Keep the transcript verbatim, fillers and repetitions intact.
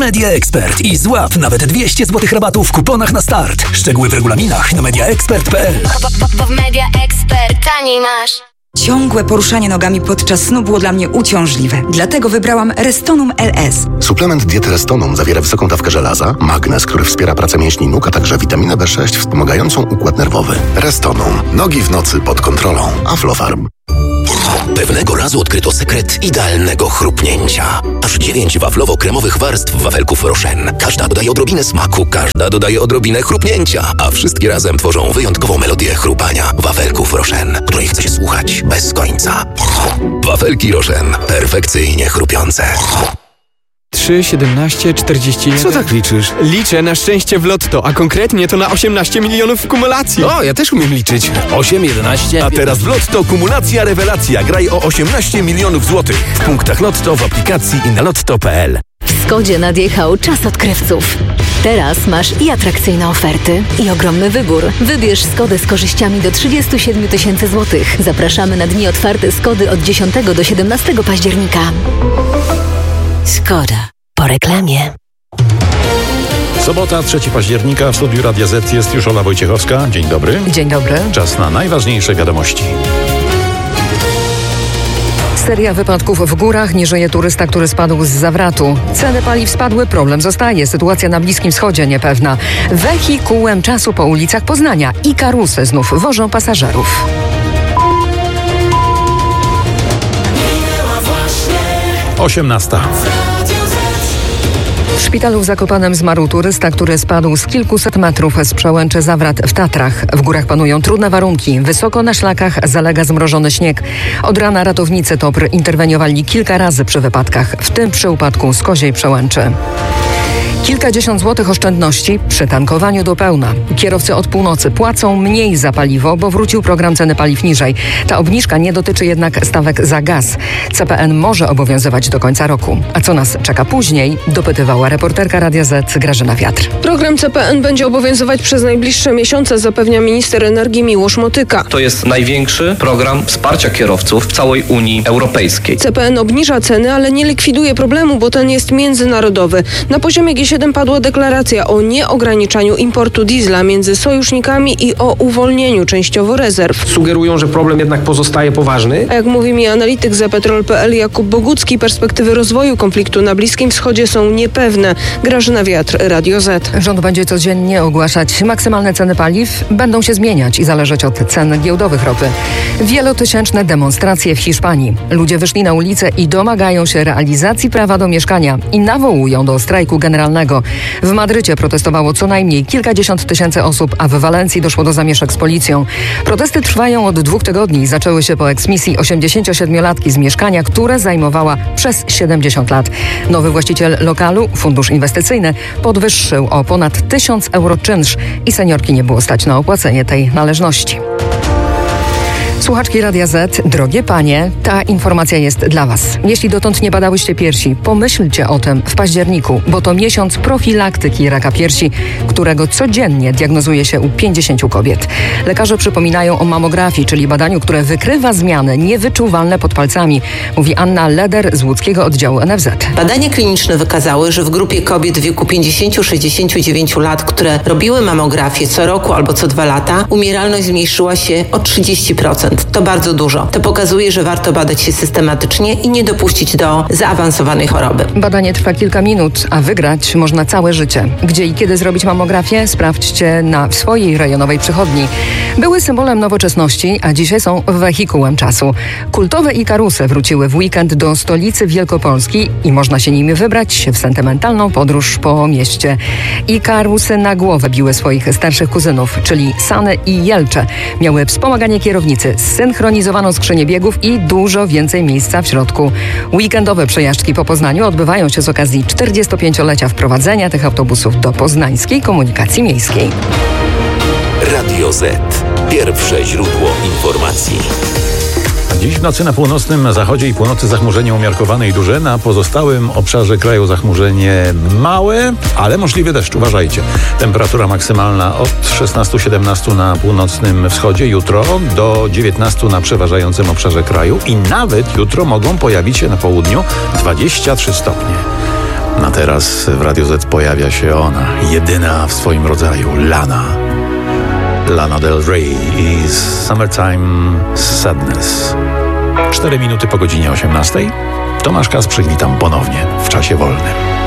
Media Expert i złap nawet dwieście złotych rabatu w kuponach na start. Szczegóły w regulaminach na mediaexpert kropka p l. Bo w Media Expert taniej masz. Ciągłe poruszanie nogami podczas snu było dla mnie uciążliwe. Dlatego wybrałam Restonum L S. Suplement diety Restonum zawiera wysoką dawkę żelaza, magnez, który wspiera pracę mięśni nóg, a także witaminę B sześć wspomagającą układ nerwowy. Restonum. Nogi w nocy pod kontrolą. Aflofarm. Pewnego razu odkryto sekret idealnego chrupnięcia. Aż dziewięć waflowo-kremowych warstw wafelków Rochen. Każda dodaje odrobinę smaku, każda dodaje odrobinę chrupnięcia, a wszystkie razem tworzą wyjątkową melodię chrupania wafelków Rochen, której chce się słuchać bez końca. Wafelki Rochen. Perfekcyjnie chrupiące. trzy, siedemnaście, czterdzieści jeden. Co tak liczysz? Liczę na szczęście w lotto, a konkretnie to na osiemnaście milionów w kumulacji. O, ja też umiem liczyć. osiem, jedenaście... A teraz w Lotto kumulacja rewelacja. Graj o osiemnaście milionów złotych. W punktach Lotto, w aplikacji i na lotto kropka p l. W Skodzie nadjechał czas odkrywców. Teraz masz i atrakcyjne oferty, i ogromny wybór. Wybierz Skodę z korzyściami do trzydzieści siedem tysięcy złotych. Zapraszamy na dni otwarte Skody od dziesiątego do siedemnastego października. Skoda. Po reklamie. Sobota, trzeciego października, w studiu Radia Z jest już Ola Wojciechowska. Dzień dobry. Dzień dobry. Czas na najważniejsze wiadomości. Seria wypadków w górach, nie żyje turysta, który spadł z zawratu. Ceny paliw spadły, problem zostaje. Sytuacja na Bliskim Wschodzie niepewna. Wehikułem czasu po ulicach Poznania i karusy znów wożą pasażerów. osiemnasta. W szpitalu w Zakopanem zmarł turysta, który spadł z kilkuset metrów z przełęczy Zawrat w Tatrach. W górach panują trudne warunki. Wysoko na szlakach zalega zmrożony śnieg. Od rana ratownicy T O P R interweniowali kilka razy przy wypadkach, w tym przy upadku z Koziej Przełęczy. Kilkadziesiąt złotych oszczędności przy tankowaniu do pełna. Kierowcy od północy płacą mniej za paliwo, bo wrócił program ceny paliw niżej. Ta obniżka nie dotyczy jednak stawek za gaz. C P N może obowiązywać do końca roku. A co nas czeka później? Dopytywała reporterka Radia Z Grażyna Wiatr. Program C P N będzie obowiązywać przez najbliższe miesiące, zapewnia minister energii Miłosz Motyka. To jest największy program wsparcia kierowców w całej Unii Europejskiej. C P N obniża ceny, ale nie likwiduje problemu, bo ten jest międzynarodowy. Na poziomie G siedem padła deklaracja o nieograniczaniu importu diesla między sojusznikami i o uwolnieniu częściowo rezerw. Sugerują, że problem jednak pozostaje poważny. A jak mówi mi analityk Zepetrol kropka p l Jakub Bogucki, perspektywy rozwoju konfliktu na Bliskim Wschodzie są niepewne. Grażyna Wiatr, Radio Z. Rząd będzie codziennie ogłaszać maksymalne ceny paliw. Będą się zmieniać i zależeć od cen giełdowych ropy. Wielotysięczne demonstracje w Hiszpanii. Ludzie wyszli na ulicę i domagają się realizacji prawa do mieszkania i nawołują do strajku generalnego. W Madrycie protestowało co najmniej kilkadziesiąt tysięcy osób, a w Walencji doszło do zamieszek z policją. Protesty trwają od dwóch tygodni i zaczęły się po eksmisji osiemdziesięciosiedmiolatki z mieszkania, które zajmowała przez siedemdziesiąt lat. Nowy właściciel lokalu, fundusz inwestycyjny, podwyższył o ponad tysiąc euro czynsz i seniorki nie było stać na opłacenie tej należności. Słuchaczki Radia Z, drogie panie, ta informacja jest dla was. Jeśli dotąd nie badałyście piersi, pomyślcie o tym w październiku, bo to miesiąc profilaktyki raka piersi, którego codziennie diagnozuje się u pięćdziesięciu kobiet. Lekarze przypominają o mamografii, czyli badaniu, które wykrywa zmiany niewyczuwalne pod palcami, mówi Anna Leder z łódzkiego oddziału N F Z. Badania kliniczne wykazały, że w grupie kobiet w wieku pięćdziesiąt do sześćdziesięciu dziewięciu lat, które robiły mamografię co roku albo co dwa lata, umieralność zmniejszyła się o trzydzieści procent. To bardzo dużo. To pokazuje, że warto badać się systematycznie i nie dopuścić do zaawansowanej choroby. Badanie trwa kilka minut, a wygrać można całe życie. Gdzie i kiedy zrobić mamografię? Sprawdźcie na swojej rejonowej przychodni. Były symbolem nowoczesności, a dzisiaj są wehikułem czasu. Kultowe ikarusy wróciły w weekend do stolicy Wielkopolski i można się nimi wybrać w sentymentalną podróż po mieście. Ikarusy na głowę biły swoich starszych kuzynów, czyli Sany i Jelcze. Miały wspomaganie kierownicy, zsynchronizowaną skrzynię biegów i dużo więcej miejsca w środku. Weekendowe przejażdżki po Poznaniu odbywają się z okazji czterdziestopięciolecia wprowadzenia tych autobusów do poznańskiej komunikacji miejskiej. Radio Z. Pierwsze źródło informacji. Dziś w nocy na północnym zachodzie i północy zachmurzenie umiarkowane i duże. Na pozostałym obszarze kraju zachmurzenie małe, ale możliwy deszcz. Uważajcie. Temperatura maksymalna od szesnastu do siedemnastu na północnym wschodzie jutro do dziewiętnastu na przeważającym obszarze kraju i nawet jutro mogą pojawić się na południu dwadzieścia trzy stopnie. A teraz w Radio Z pojawia się ona, jedyna w swoim rodzaju, Lana. Lana Del Rey i Summertime Sadness. Cztery minuty po godzinie osiemnastej. Tomasz Kasprzyk, witam ponownie w czasie wolnym.